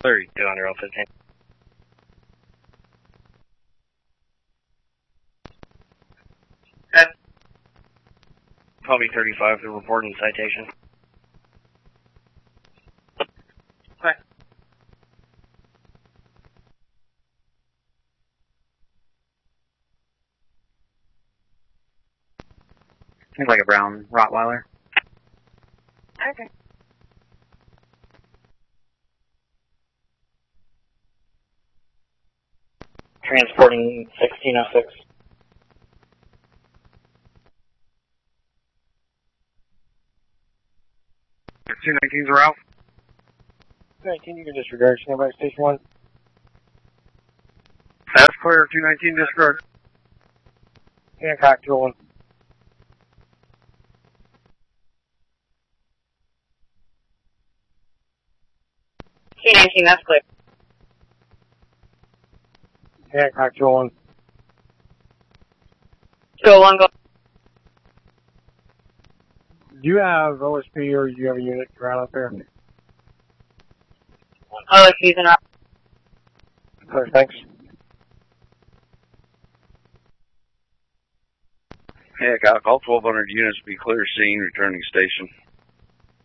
32 under L15. Probably 35, they're reporting citation. Okay. Seems like a brown Rottweiler. Okay. Transporting 1606. 219's are out. 219, you can disregard. Stand by station 1. That's clear. 219 disregard. Hancock, 201. C19, that's clear. Hancock, 201. 201, go. Do you have OSP or do you have a unit around up there? Oh, like he's in our... Clear, thanks. Hancock, all 1,200 units be clear scene, returning station.